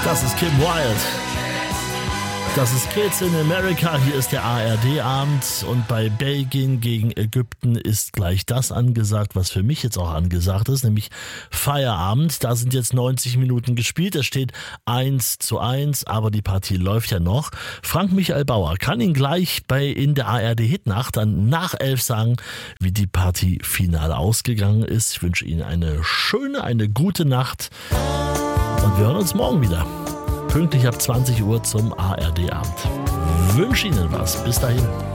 Das ist Kim Wilde. Das ist Kids in America. Hier ist der ARD-Abend und bei Belgien gegen Ägypten ist gleich das angesagt, was für mich jetzt auch angesagt ist, nämlich Feierabend. Da sind jetzt 90 Minuten gespielt. Es steht 1:1, aber die Partie läuft ja noch. Frank-Michael Bauer kann Ihnen gleich in der ARD-Hitnacht dann nach 11 sagen, wie die Partie final ausgegangen ist. Ich wünsche Ihnen eine gute Nacht und wir hören uns morgen wieder. Pünktlich ab 20 Uhr zum ARD-Abend. Wünsche Ihnen was. Bis dahin.